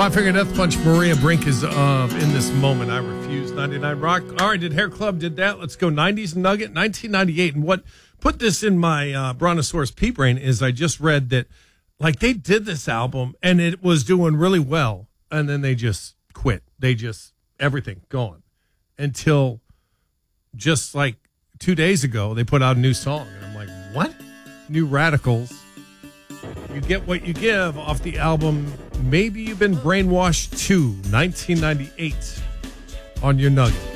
Five Finger Death Punch, Maria Brink is in this moment. I refuse. 99 Rock. All right, did Hair Club did that? Let's go 90s Nugget, 1998. And what put this in my Brontosaurus pea brain is I just read that like they did this album and it was doing really well. And then they just quit. They just, everything gone. Until just like 2 days ago, they put out a new song. And I'm like, what? New Radicals. You get what you give off the album Maybe You've Been Brainwashed 2, 1998 on your Nugget.